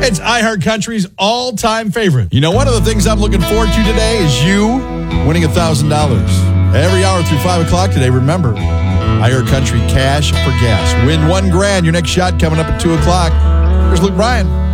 It's iHeartCountry's all-time favorite. You know, one of the things I'm looking forward to today is you winning $1,000. Every hour through 5 o'clock today, remember, iHeartCountry Cash for Gas. Win $1,000. Your next shot coming up at 2 o'clock. Here's Luke Bryan.